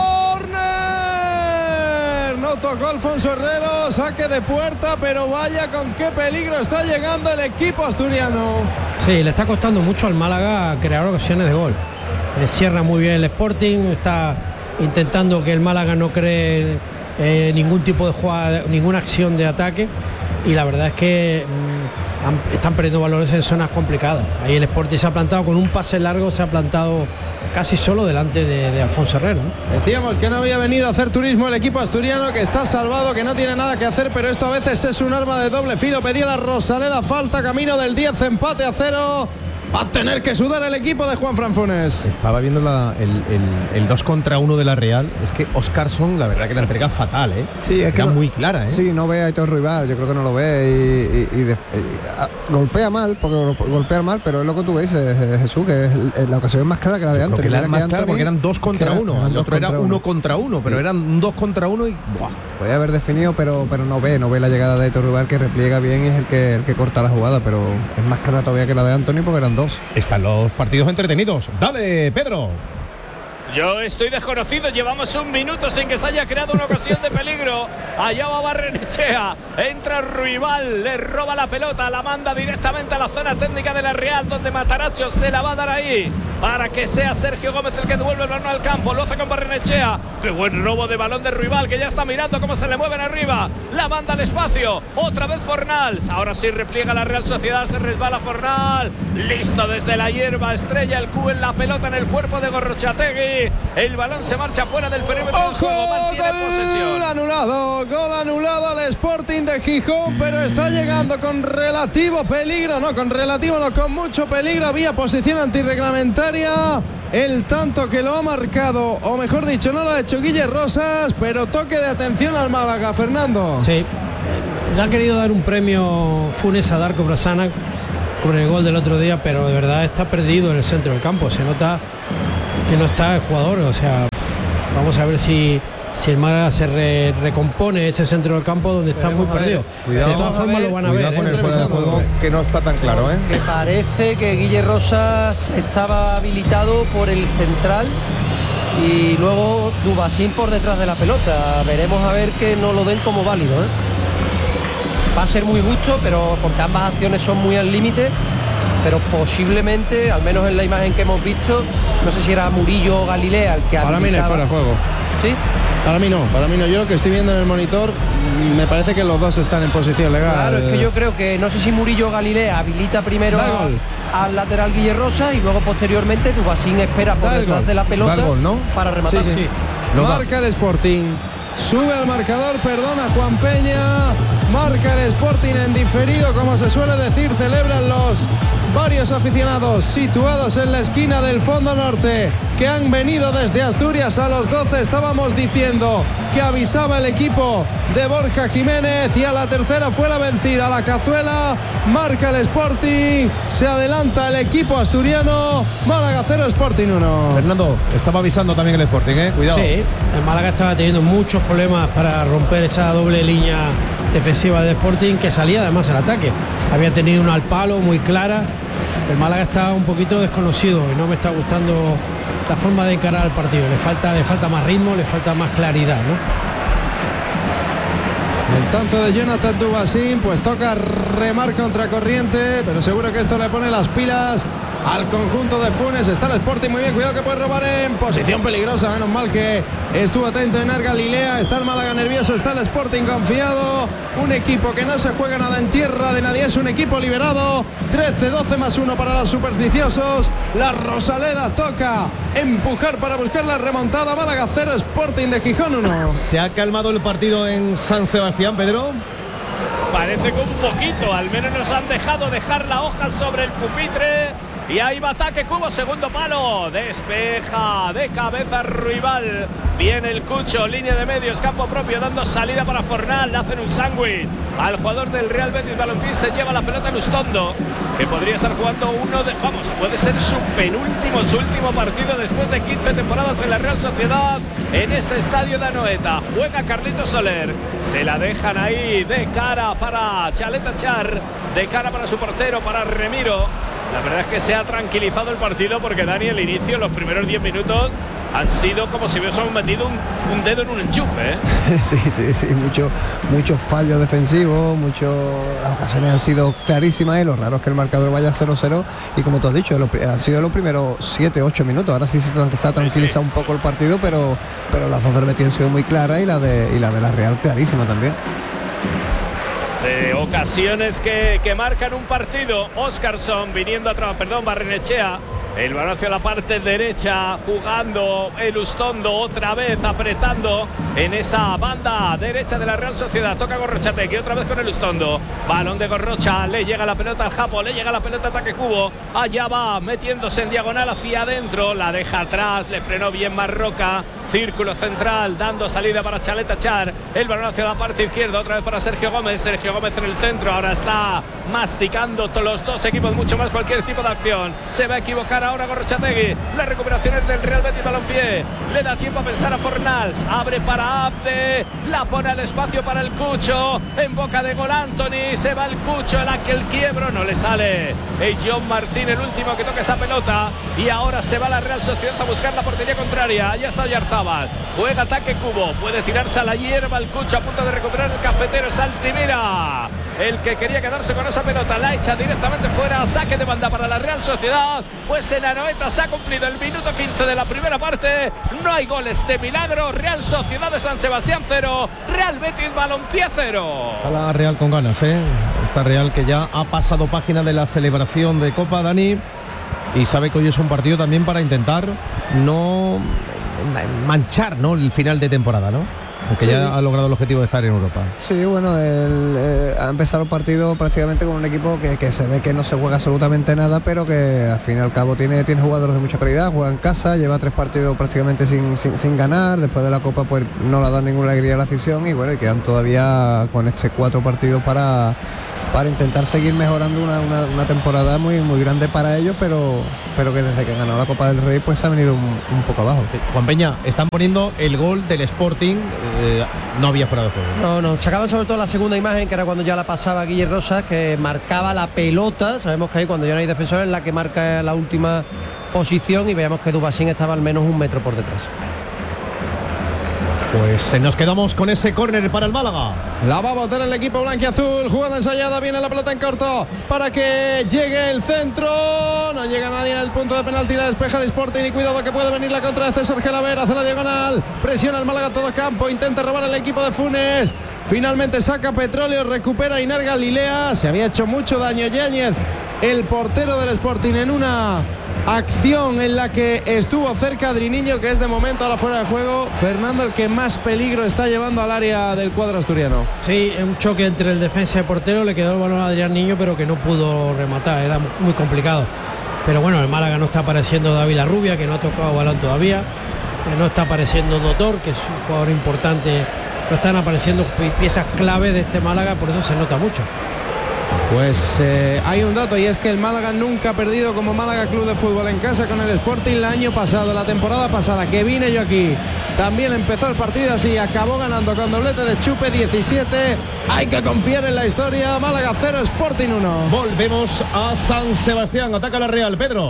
¡Córner! No tocó Alfonso Herrero, saque de puerta, pero vaya con qué peligro está llegando el equipo asturiano. Sí, le está costando mucho al Málaga crear ocasiones de gol. Eh, cierra muy bien el Sporting, está intentando que el Málaga no cree eh, ningún tipo de jugada, ninguna acción de ataque. Y la verdad es que mm, han- están perdiendo valores en zonas complicadas. Ahí el Sporting se ha plantado con un pase largo, se ha plantado casi solo delante de, de Alfonso Herrero, ¿no? Decíamos que no había venido a hacer turismo el equipo asturiano, que está salvado, que no tiene nada que hacer, pero esto a veces es un arma de doble filo. Pedía la Rosaleda falta, camino del diez, empate a cero. Va a tener que sudar el equipo de Juan Franfunes. Estaba viendo la- el, el- el dos contra uno de la Real. Es que Óscarson, la verdad que la entrega fatal, ¿eh? Sí, es que Era no- muy clara, ¿eh? Sí, no ve a Aitor Ruibal, yo creo que no lo ve y, y- y de- y- a- golpea mal, porque go- golpea mal, pero es lo que tú dices, eh, Jesús, que es el- la ocasión es más clara que la de Creo Anthony. que la Mira es más que clara Anthony- porque eran dos contra que era- uno. eran El dos otro era contra uno uno. contra uno, pero Sí. eran un dos contra uno y ¡buah! Podía haber definido, pero pero no ve, no ve la llegada de Aitor Ruibal, que repliega bien y es el que, el que corta la jugada, pero es más clara todavía que la de Anthony porque eran dos. Están los partidos entretenidos. Dale, Pedro. Yo estoy desconocido, llevamos un minuto sin que se haya creado una ocasión de peligro. Allá va Barrenechea, entra Ruibal, le roba la pelota, la manda directamente a la zona técnica de la Real, donde Mataracho se la va a dar ahí para que sea Sergio Gómez el que devuelve el balón al campo. Lo hace con Barrenechea. Qué buen robo de balón de Ruibal, que ya está mirando cómo se le mueven arriba. La manda al espacio, otra vez Fornals. Ahora sí repliega la Real Sociedad, se resbala Fornal. Listo desde la hierba, estrella el Q en la pelota en el cuerpo de Gorrochategui. Madrid. El balón se marcha fuera del perímetro. ¡Ojo! Mantiene Gol posesión. anulado, gol anulado al Sporting de Gijón, pero está llegando con relativo peligro, no, con relativo, no, con mucho peligro. Había posición antirreglamentaria. El tanto que lo ha marcado, o mejor dicho, no lo ha hecho Guille Rosas, pero toque de atención al Málaga, Fernando. Sí, le ha querido dar un premio Funes a Darko Brasana con el gol del otro día, pero de verdad está perdido en el centro del campo. Se nota que no está el jugador, o sea, vamos a ver si, si el Málaga se re, recompone ese centro del campo donde está muy perdido. Cuidado, de todas formas lo van a ver, con ¿eh? el fuera de juego, que no está tan claro, ¿eh? Que parece que Guille Rosas estaba habilitado por el central y luego Dubasín por detrás de la pelota. Veremos a ver que no lo den como válido, ¿eh? Va a ser muy justo, pero porque ambas acciones son muy al límite, pero posiblemente, al menos en la imagen que hemos visto, no sé si era Murillo o Galilea el que para mí no es fuera de juego. ¿Sí? Para mí no, para mí no. Yo lo que estoy viendo en el monitor, me parece que los dos están en posición legal. Claro, es que yo creo que no sé si Murillo o Galilea habilita primero a, al lateral Guille Rosa y luego posteriormente Dubasín espera por detrás de la pelota gol, ¿no? para rematar. Sí, sí. Marca el Sporting. Sube al marcador, perdona Juan Peña. Marca el Sporting en diferido, como se suele decir. Celebran los varios aficionados situados en la esquina del fondo norte, que han venido desde Asturias. A los doce estábamos diciendo que avisaba el equipo de Borja Jiménez, y a la tercera fue la vencida. La cazuela, marca el Sporting, se adelanta el equipo asturiano. Málaga cero, Sporting uno. Fernando, estaba avisando también el Sporting, ¿eh? Cuidado. Sí, el Málaga estaba teniendo muchos problemas para romper esa doble línea defensiva de Sporting, que salía además al ataque. Había tenido una al palo muy clara. El Málaga está un poquito desconocido y no me está gustando la forma de encarar el partido. Le falta, le falta más ritmo, le falta más claridad, ¿no? El tanto de Jonathan Dubasín, pues toca remar contra corriente, pero seguro que esto le pone las pilas al conjunto de Funes. Está el Sporting muy bien, cuidado que puede robar en posición peligrosa. Menos mal que estuvo atento en Galilea. Está el Málaga nervioso, está el Sporting confiado. Un equipo que no se juega nada en tierra de nadie, es un equipo liberado. trece doce más uno para los supersticiosos. La Rosaleda toca empujar para buscar la remontada. Málaga cero, Sporting de Gijón uno. ¿Se ha calmado el partido en San Sebastián, Pedro? Parece que un poquito, al menos nos han dejado dejar la hoja sobre el pupitre. Y ahí va ataque Cubo, segundo palo. Despeja de cabeza Ruibal. Viene el Cucho, línea de medios, campo propio, dando salida para Fornal. Le hacen un sándwich al jugador del Real Betis Balompié. Se lleva la pelota Lustondo, que podría estar jugando uno de... Vamos, puede ser su penúltimo, su último partido después de quince temporadas en la Real Sociedad, en este estadio de Anoeta. Juega Carlitos Soler. Se la dejan ahí de cara para Chaleta Char, de cara para su portero, para Remiro. La verdad es que se ha tranquilizado el partido, porque Dani, el inicio, los primeros diez minutos han sido como si hubiésemos metido un, un dedo en un enchufe, ¿eh? Sí, sí, sí, muchos muchos fallos defensivos, muchos, las ocasiones han sido clarísimas, y lo raro es que el marcador vaya cero cero, y como tú has dicho, lo, han sido los primeros siete ocho minutos. Ahora sí se, se ha tranquilizado sí, sí. un poco el partido, pero, pero las dos del Betis han sido muy claras, y la de, y la de la Real clarísima también. De ocasiones que, que marcan un partido. Óscarson viniendo atrás, perdón, Barrenechea. El balón hacia la parte derecha, jugando el Ustondo otra vez, apretando en esa banda derecha de la Real Sociedad. Toca Gorrochategui otra vez con el Ustondo. Balón de Gorrocha, le llega la pelota al Japo, le llega la pelota a ataque Cubo. Allá va, metiéndose en diagonal hacia adentro. La deja atrás, le frenó bien Marroca. Círculo central, dando salida para Chaleta Char. El balón hacia la parte izquierda, otra vez para Sergio Gómez. Sergio Gómez en el centro, ahora está masticando todos los dos equipos mucho más cualquier tipo de acción. Se va a equivocar ahora Gorrochategui. La recuperación es del Real Betis Balompié. Le da tiempo a pensar a Fornals. Abre para Abde. La pone al espacio para el Cucho. En boca de gol Anthony. Se va el Cucho. El aquel quiebro no le sale. Es John Martín el último que toca esa pelota. Y ahora se va la Real Sociedad a buscar la portería contraria. Allá está Oyarzabal. Juega ataque Cubo. Puede tirarse a la hierba el Cucho, a punto de recuperar el cafetero. Es Altimira el que quería quedarse con esa pelota. La echa directamente fuera. Saque de banda para la Real Sociedad. Pues en Anoeta se ha cumplido el minuto quince de la primera parte. No hay goles de milagro. Real Sociedad de San Sebastián cero, Real Betis Balompié cero. Está la Real con ganas, ¿eh? Esta Real que ya ha pasado página de la celebración de Copa, Dani. y sabe que hoy es un partido también para intentar no manchar, ¿no?, el final de temporada, ¿no? Aunque sí. ya ha logrado el objetivo de estar en Europa. Sí, bueno, el, eh, ha empezado el partido prácticamente con un equipo que, que se ve que no se juega absolutamente nada, pero que al fin y al cabo tiene, tiene jugadores de mucha calidad, juega en casa, lleva tres partidos prácticamente sin, sin, sin ganar, después de la Copa pues no le ha dado ninguna alegría a la afición y bueno, y quedan todavía con este cuatro partidos para... para intentar seguir mejorando una, una, una temporada muy muy grande para ellos, pero pero que desde que ganó la Copa del Rey pues ha venido un, un poco abajo. Sí. Juan Peña, están poniendo el gol del Sporting, eh, no había fuera de juego. No, no, sacaban sobre todo la segunda imagen, que era cuando ya la pasaba Guille Rosas, que marcaba la pelota. Sabemos que ahí cuando ya no hay defensores es la que marca la última posición y veamos que Dubasín estaba al menos un metro por detrás. Pues nos quedamos con ese córner para el Málaga. La va a botar el equipo blanquiazul. Jugada ensayada, viene la pelota en corto para que llegue el centro. No llega nadie en el punto de penalti. La despeja el Sporting y cuidado que puede venir la contra de César Gelaber. Hace la diagonal. Presiona el Málaga todo campo. Intenta robar el equipo de Funes. Finalmente saca Petróleo. Recupera Inar Galilea. Se había hecho mucho daño Yáñez, el portero del Sporting, en una acción en la que estuvo cerca Adriniño, que es de momento ahora fuera de juego. Fernando, el que más peligro está llevando al área del cuadro asturiano. Sí, un choque entre el defensa y el portero, le quedó el balón a Adrián Niño, pero que no pudo rematar, era muy complicado. Pero bueno, el Málaga no está apareciendo David Larrubia, que no ha tocado balón todavía, no está apareciendo Dotor, que es un jugador importante, no están apareciendo piezas clave de este Málaga, por eso se nota mucho. Pues eh, hay un dato, y es que el Málaga nunca ha perdido como Málaga Club de Fútbol en casa con el Sporting el año pasado, la temporada pasada que vine yo aquí. También empezó el partido así, acabó ganando con doblete de Chupe, diecisiete. Hay que confiar en la historia. Málaga cero, Sporting uno. Volvemos a San Sebastián, ataca la Real, Pedro.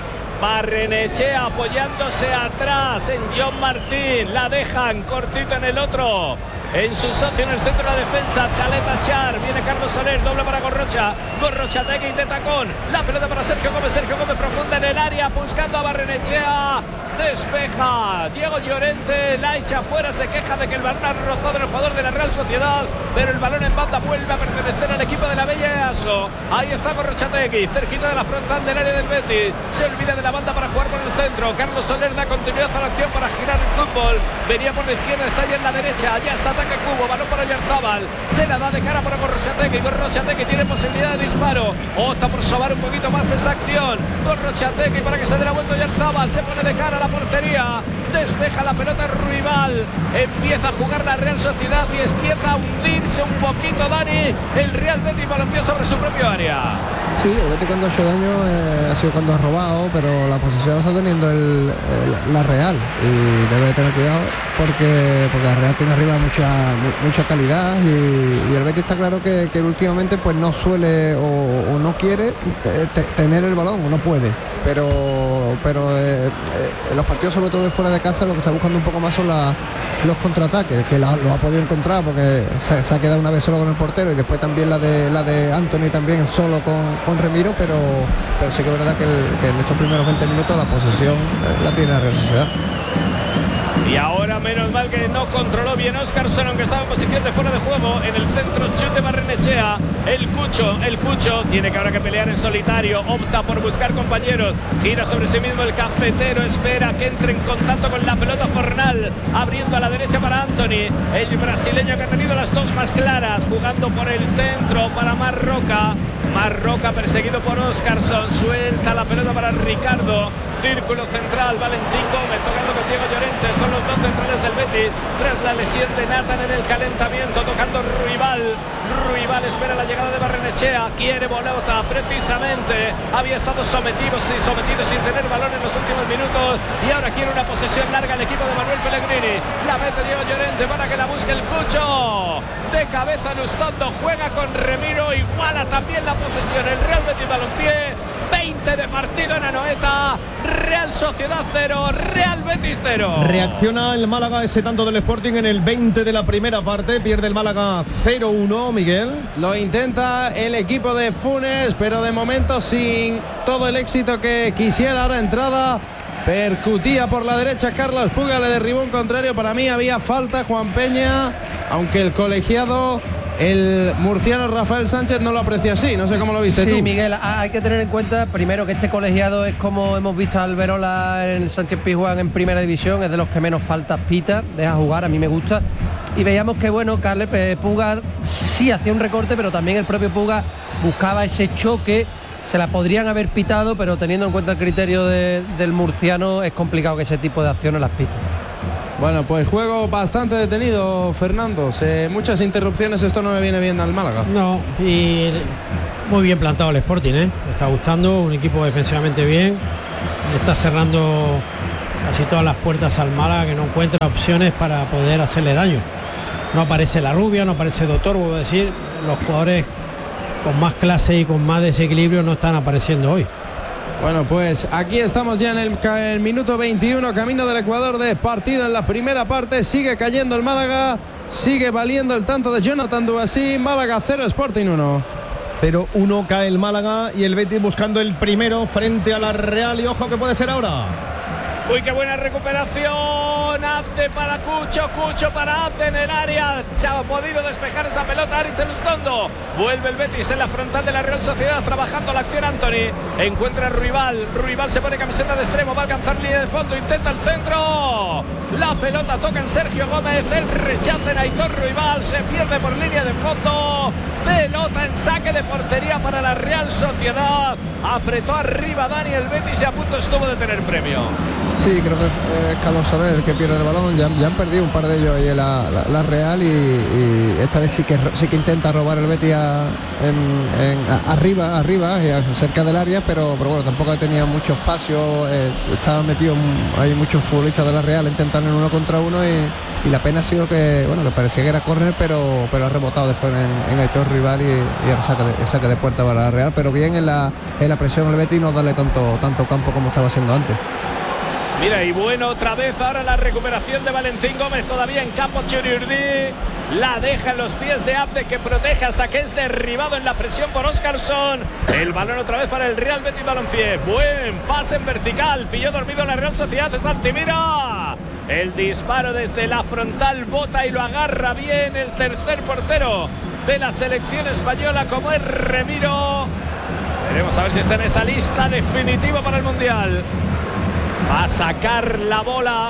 Barrenechea apoyándose atrás en John Martín, la dejan cortito en el otro, en su socio en el centro de la defensa, Chaleta Char, viene Carlos Soler, doble para Gorrocha, Gorrochategui de tacón, la pelota para Sergio Gómez, Sergio Gómez profunda en el área, buscando a Barrenechea, despeja Diego Llorente, la echa fuera, se queja de que el balón ha rozado en el jugador de la Real Sociedad, pero el balón en banda vuelve a pertenecer al equipo de la Bella Easo. Ahí está Gorrochategui, cerquita de la frontal del área del Betis, se olvida de la banda para jugar por el centro, Carlos Soler da continuidad a la acción para girar el fútbol, venía por la izquierda, está ya en la derecha, ya está ataque Cubo, balón para Yarzábal, se la da de cara para Gorrochategui, Gorrochategui tiene posibilidad de disparo, opta por sobar un poquito más esa acción, Gorrochategui para que se dé la vuelta Yarzábal, se pone de cara a la portería, despeja la pelota Ruibal, empieza a jugar la Real Sociedad y empieza a hundirse un poquito Dani, el Real Betis balompié sobre su propio área. Sí, el Betis cuando ha hecho daño eh, ha sido cuando ha robado, pero la posesión la está teniendo el, el, la Real y debe tener cuidado porque, porque la Real tiene arriba mucha mucha calidad y, y el Betis está claro que, que últimamente pues no suele o, o no quiere te, te, tener el balón o no puede, pero pero eh, eh, en los partidos sobre todo de fuera de casa lo que está buscando un poco más son la, los contraataques, que lo ha podido encontrar porque se, se ha quedado una vez solo con el portero y después también la de la de Anthony también solo con, con Remiro, pero, pero sí que es verdad que, el, que en estos primeros veinte minutos la posesión la tiene la Real Sociedad. Y ahora menos mal que no controló bien Óscarson, aunque estaba en posición de fuera de juego. En el centro chute Barrenechea, el Cucho, el Cucho tiene que ahora que pelear en solitario, opta por buscar compañeros, gira sobre sí mismo el cafetero, espera que entre en contacto con la pelota Fornal, abriendo a la derecha para Anthony, el brasileño que ha tenido las dos más claras, jugando por el centro para Marroca, Marroca perseguido por Óscarson, suelta la pelota para Ricardo, círculo central, Valentín Gómez tocando con Diego Llorente, son los dos centrales del Betis, tras la lesión de Nathan en el calentamiento, tocando Ruibal, Ruibal espera la llegada de Barrenechea, quiere Bolota, precisamente, había estado sometido, sí, sometido sin tener balón en los últimos minutos, y ahora quiere una posesión larga el equipo de Manuel Pellegrini, la mete Diego Llorente para que la busque el Cucho, de cabeza Lustondo, juega con Remiro, iguala también la posesión, el Real Betis Balompié, veinte de partido en Anoeta, Real Sociedad cero, Real Betis cero. Reacciona el Málaga ese tanto del Sporting en el veinte de la primera parte, pierde el Málaga cero uno, Miguel. Lo intenta el equipo de Funes, pero de momento sin todo el éxito que quisiera. Ahora entrada, percutía por la derecha Carlos Puga, le derribó un contrario, para mí había falta Juan Peña, aunque el colegiado El murciano Rafael Sánchez no lo aprecia así, no sé cómo lo viste sí, tú. Sí, Miguel, hay que tener en cuenta primero que este colegiado es como hemos visto a Alberola en el Sánchez Pizjuán en primera división, es de los que menos faltas pita, deja jugar, a mí me gusta. Y veíamos que bueno, Carles Puga sí hacía un recorte, pero también el propio Puga buscaba ese choque, se la podrían haber pitado, pero teniendo en cuenta el criterio de, del murciano es complicado que ese tipo de acciones las pite. Bueno, pues juego bastante detenido, Fernando. Se, muchas interrupciones, esto no le viene bien al Málaga. No, y muy bien plantado el Sporting, ¿eh? Me está gustando, un equipo defensivamente bien. Le está cerrando casi todas las puertas al Málaga, que no encuentra opciones para poder hacerle daño. No aparece La Rubia, no aparece Doctor, vuelvo a decir, los jugadores con más clase y con más desequilibrio no están apareciendo hoy. Bueno, pues aquí estamos ya en el, el minuto veintiuno, camino del Ecuador de partido en la primera parte. Sigue cayendo el Málaga, sigue valiendo el tanto de Jonathan Duasí. Málaga cero, Sporting uno. cero uno cae el Málaga y el Betis buscando el primero frente a la Real. Y ojo que puede ser ahora. Uy, qué buena recuperación. Abde para Cucho, Cucho para Abde en el área. Se ha podido despejar esa pelota Aritz Elizondo. Vuelve el Betis en la frontal de la Real Sociedad, trabajando la acción Anthony. Encuentra a Ruibal. Ruibal se pone camiseta de extremo, va a alcanzar línea de fondo, intenta el centro. La pelota toca en Sergio Gómez. El rechazo en Aitor Ruibal. Se pierde por línea de fondo. Pelota en saque de portería para la Real Sociedad. Apretó arriba Dani el Betis y a punto estuvo de tener premio. Sí, creo que es Carlos Soler el que pierde el balón. Ya, ya han perdido un par de ellos ahí en la, la, la Real y, y esta vez sí que sí que intenta robar el Betis a, en, en, a, arriba, arriba, y a, cerca del área, pero, pero bueno, tampoco tenía mucho espacio. Eh, estaban metidos, hay muchos futbolistas de la Real intentando en uno contra uno y, y la pena ha sido que, bueno, que parecía que era córner, pero, pero ha rebotado después en, en Aitor Rival y, y el saque de, el saque de puerta para la Real, pero bien en la, en la presión el Betis, no darle tanto, tanto campo como estaba haciendo antes. Mira, y bueno, otra vez ahora la recuperación de Valentín Gómez, todavía en campo Churiurdí. La deja en los pies de Abde, que protege hasta que es derribado en la presión por Óscarson. El balón otra vez para el Real Betis Balompié. Buen pase en vertical, pilló dormido la Real Sociedad, está Altimira. El disparo desde la frontal, bota y lo agarra bien el tercer portero de la selección española, como es Remiro. Veremos a ver si está en esa lista definitiva para el Mundial. Va a sacar la bola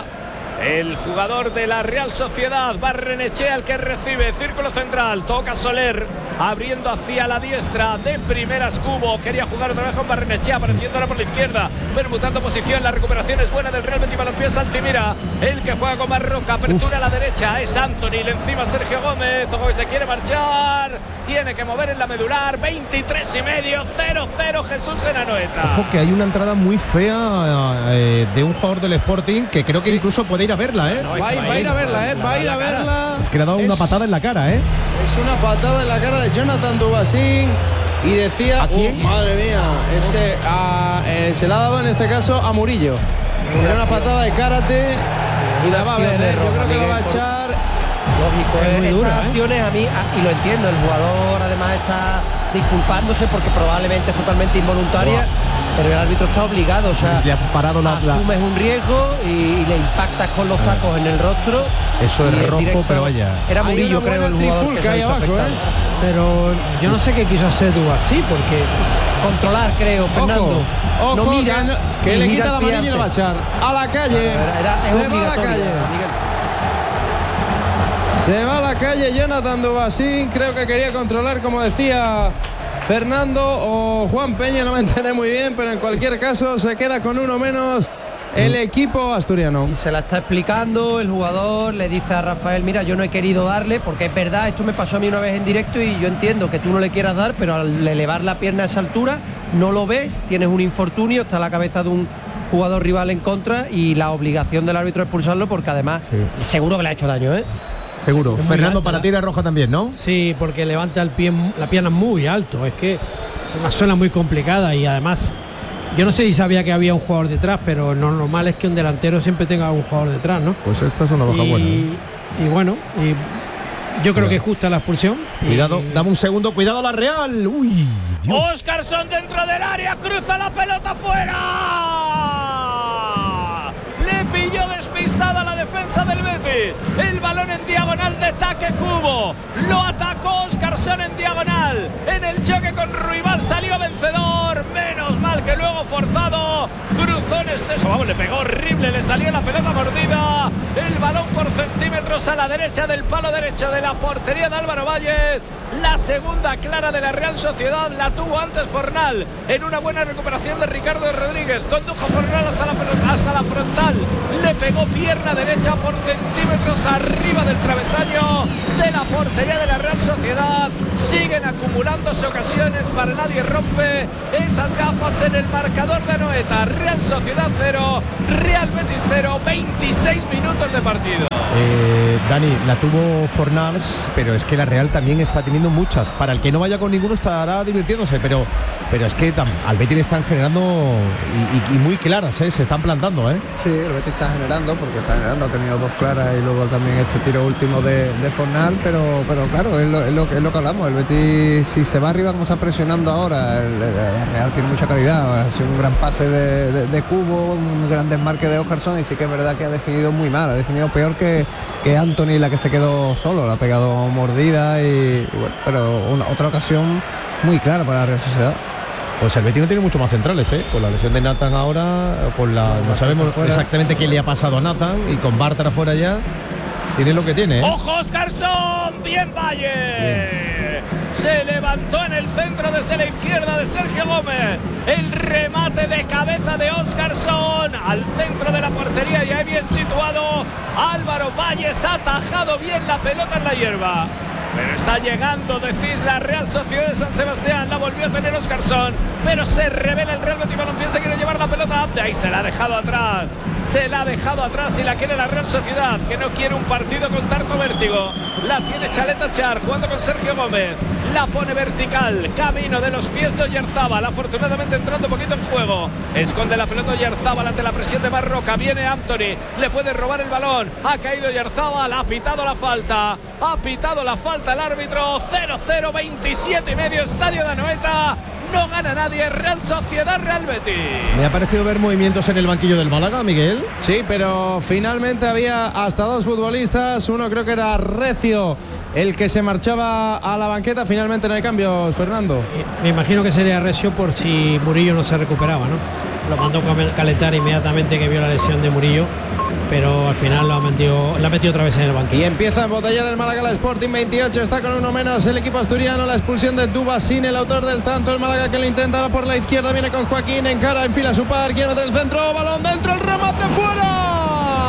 el jugador de la Real Sociedad, Barrenechea, el que recibe, círculo central, toca Soler, abriendo hacia la diestra, de primeras Cubo, quería jugar otra vez con Barrenechea, apareciendo ahora por la izquierda, permutando posición, la recuperación es buena del Real Betis Balompié, Altimira, el que juega con Marroca, apertura Uf. a la derecha, es Anthony, le encima Sergio Gómez, ojo que se quiere marchar, tiene que mover en la medular, veintitrés y medio, cero cero Jesús en Anoeta. Ojo que hay una entrada muy fea eh, de un jugador del Sporting, que creo que sí. incluso puede ir a verla, ¿eh? No, va, va, va a ir a verla, ¿eh? Va a ir a verla. Es que le ha dado es, una patada en la cara, ¿eh? Es una patada en la cara de Jonathan Dubasín. Y decía, oh, madre mía, ese, a, eh, se la ha dado en este caso a Murillo. Era una patada de karate y la va a ver, ¿eh? Yo creo que lo va a echar. Lógico, es muy dura, estas acciones ¿eh? a mí, a, y lo entiendo, el jugador además está disculpándose porque probablemente es totalmente involuntaria. Wow. Pero el árbitro está obligado, o sea, le ha parado la, asumes un riesgo y, y le impactas con los tacos en el rostro. Eso es rojo, directo, pero vaya. Era Murillo, creo, el jugador que ahí abajo, ¿eh? Pero yo no sé qué quiso hacer Dubasí, porque controlar, creo, Fernando. Ojo, ojo no mira, que, que le quita la amarilla y lo va a echar a la calle. Era, era, se va a la calle. Se va a la calle Jonathan Dubasí. Creo que quería controlar, como decía Fernando o Juan Peña, no me enteré muy bien, pero en cualquier caso se queda con uno menos el equipo asturiano. Y se la está explicando el jugador, le dice a Rafael, mira, yo no he querido darle, porque es verdad, esto me pasó a mí una vez en directo y yo entiendo que tú no le quieras dar, pero al elevar la pierna a esa altura, no lo ves, tienes un infortunio, está la cabeza de un jugador rival en contra y la obligación del árbitro es expulsarlo porque además sí. seguro que le ha hecho daño, ¿eh? Seguro. Fernando, alta, para ti era roja también, ¿no? Sí, porque levanta el pie, la pierna muy alto. Es que es una zona muy complicada y además yo no sé si sabía que había un jugador detrás, pero lo normal es que un delantero siempre tenga un jugador detrás, ¿no? Pues esta es una baja y, buena. ¿eh? Y bueno, y yo creo Cuidado. que es justa la expulsión. Cuidado, y... dame un segundo, cuidado a la Real. Uy, Dios. Óscarson dentro del área, cruza la pelota fuera. Le pilló despistada la defensa del Betis. Madrid. El balón en diagonal de Taque Cubo. Lo atacó Óscarson en diagonal. En el choque con Ruibal salió vencedor. Menos mal que luego forzado cruzó en exceso. Vamos, le pegó horrible, le salió la pelota mordida. El balón por centímetros a la derecha del palo derecho de la portería de Álvaro Valles. La segunda clara de la Real Sociedad la tuvo antes Fornal en una buena recuperación de Ricardo Rodríguez. Condujo Fornal hasta la, hasta la frontal. Le pegó pierna derecha por centímetros arriba del travesaño de la portería de la Real Sociedad. Siguen acumulándose ocasiones, para nadie rompe esas gafas en el marcador de Anoeta. Real Sociedad cero, Real Betis cero, veintiséis minutos de partido. Eh, Dani, la tuvo Fornals, pero es que la Real también está teniendo muchas. Para el que no vaya con ninguno estará divirtiéndose, pero, pero es que tam, al Betis le están generando y, y, y muy claras, ¿eh? Se están plantando, ¿eh? Sí, el Betis está generando, porque está generando, ha tenido dos claras y luego también este tiro último de, de Fornal, pero, pero claro, es lo, es, lo, es lo que hablamos. El Betis, si se va arriba como está presionando ahora, el, el Real tiene mucha calidad. Ha sido un gran pase de, de, de Cubo, un gran desmarque de Óscarson, y sí que es verdad que ha definido muy mal, ha definido peor que que Anthony, la que se quedó solo, la ha pegado mordida y, y bueno, pero una, otra ocasión muy clara para la Real Sociedad. Pues el Betis no tiene mucho más centrales, ¿eh? Con la lesión de Nathan ahora, con la, no, no sabemos exactamente qué le ha pasado a Nathan, y con Bartra fuera ya, tiene lo que tiene, ¿eh? ¡Ojo, Óscarson! ¡Bien, Valle! Bien. Se levantó en el centro desde la izquierda de Sergio Gómez. El remate de cabeza de Óscarson al centro de la portería, y ahí bien situado Álvaro Valles. Ha atajado bien la pelota en la hierba. Pero está llegando, decís, la Real Sociedad de San Sebastián. La volvió a tener Óscarson, pero se revela el Real Betis Balompié. Se quiere llevar la pelota. De ahí se la ha dejado atrás. Se la ha dejado atrás y la quiere la Real Sociedad, que no quiere un partido con tanto vértigo. La tiene Chaleta Char jugando con Sergio Gómez. La pone vertical, camino de los pies de Oyarzábal. Afortunadamente entrando un poquito en juego. Esconde la pelota Oyarzábal ante la presión de Marroca. Viene Anthony, le puede robar el balón. Ha caído Oyarzábal, ha pitado la falta. Ha pitado la falta el árbitro. Cero cero, veintisiete y medio, estadio de Anoeta. No gana nadie. Real Sociedad, Real Betis. Me ha parecido ver movimientos en el banquillo del Málaga, Miguel. Sí, pero finalmente había hasta dos futbolistas. Uno creo que era Recio, el que se marchaba a la banqueta. Finalmente no hay cambios, Fernando. Me imagino que sería Recio por si Murillo no se recuperaba, ¿no? Lo mandó a calentar inmediatamente que vio la lesión de Murillo, pero al final lo ha metido, la ha metido otra vez en el banquillo. Y empieza a embotellar el Málaga, la Sporting veintiocho, está con uno menos el equipo asturiano. La expulsión de Dubasín, el autor del tanto. El Málaga que lo intenta ahora por la izquierda, viene con Joaquín, encara, enfila su par, quiere meter el centro, balón dentro, el remate fuera.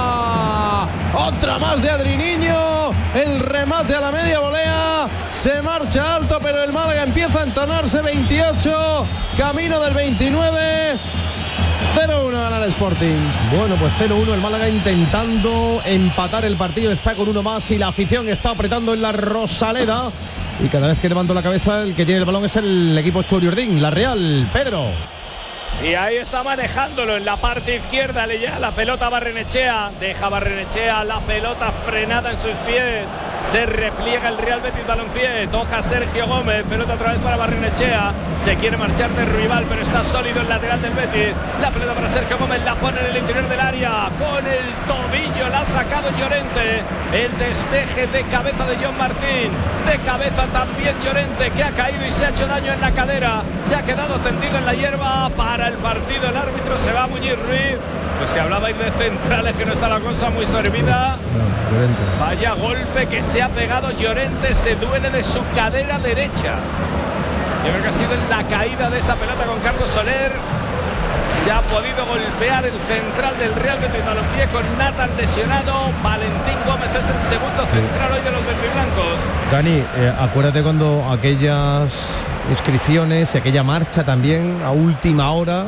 Otra más de Adri Niño, el remate a la media volea, se marcha alto, pero el Málaga empieza a entonarse. Veintiocho, camino del veintinueve. cero uno gana el Sporting. Bueno, pues cero uno el Málaga intentando empatar el partido. Está con uno más y la afición está apretando en la Rosaleda. Y cada vez que levanto la cabeza, el que tiene el balón es el equipo Churiurdín, la Real. Pedro. Y ahí está manejándolo en la parte izquierda. Le llega la pelota a Barrenechea. Deja Barrenechea la pelota frenada en sus pies. Se repliega el Real Betis Balompié. Toca Sergio Gómez. Pelota otra vez para Barrenechea. Se quiere marchar de Ruibal, pero está sólido el lateral del Betis. La pelota para Sergio Gómez. La pone en el interior del área. Con el tobillo la ha sacado Llorente. El despeje de cabeza de John Martín. De cabeza también Llorente, que ha caído y se ha hecho daño en la cadera. Se ha quedado tendido en la hierba. Para el partido el árbitro se va a Muñiz Ruiz. Pues si hablabais de centrales, que no está la cosa muy servida. No, vaya golpe que se ha pegado Llorente. Se duele de su cadera derecha. Yo creo que ha sido en la caída de esa pelota con Carlos Soler. Se ha podido golpear el central del Real Betis Balompié con Nathan lesionado. Valentín Gómez es el segundo central hoy de los verdiblancos. Dani, eh, acuérdate cuando aquellas inscripciones y aquella marcha también a última hora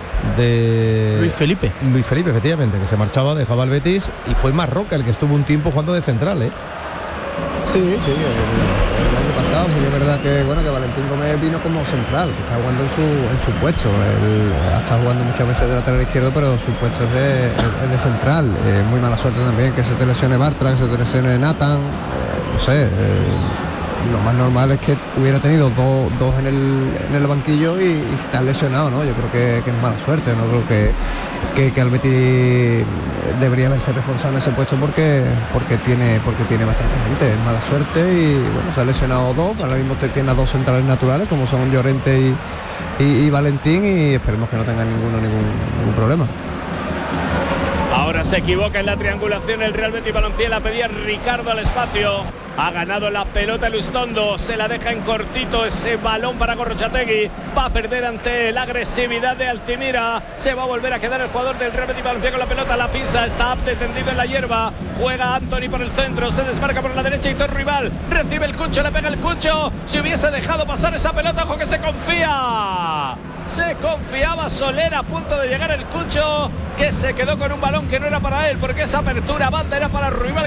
de Luis Felipe. Luis Felipe, efectivamente, que se marchaba, dejaba el Betis, y fue Marroca el que estuvo un tiempo jugando de central, ¿eh? Sí, sí, el, el año pasado sí es verdad que bueno que Valentín Gómez vino como central, que está jugando en su, en su puesto. Él ha estado jugando muchas veces de lateral izquierdo, pero su puesto es de, es de central. Eh, muy mala suerte también que se te lesione Bartra, que se te lesione Nathan, eh, no sé. Eh, lo más normal es que hubiera tenido dos, dos en, el, en el banquillo y, y si estás lesionado, ¿no? Yo creo que, que es mala suerte, no creo que, que, que al Betis debería haberse reforzado en ese puesto porque, porque, tiene, porque tiene bastante gente, es mala suerte y bueno, se ha lesionado dos, ahora mismo te tiene a dos centrales naturales como son Llorente y, y, y Valentín y esperemos que no tengan ninguno ningún, ningún problema. Ahora se equivoca en la triangulación el Real Betis Balompié, la pedía Ricardo al espacio. Ha ganado la pelota el Ustondo, se la deja en cortito ese balón para Gorrochategui. Va a perder ante la agresividad de Altimira. Se va a volver a quedar el jugador del Real Betis Balompié con la pelota. La pisa, está tendido en la hierba. Juega Anthony por el centro, se desmarca por la derecha y todo rival. Recibe el Cucho, le pega el Cucho. Si hubiese dejado pasar esa pelota, ojo que se confía. Se confiaba Soler, a punto de llegar el Cucho, que se quedó con un balón que no era para él, porque esa apertura banda era para Ruibal.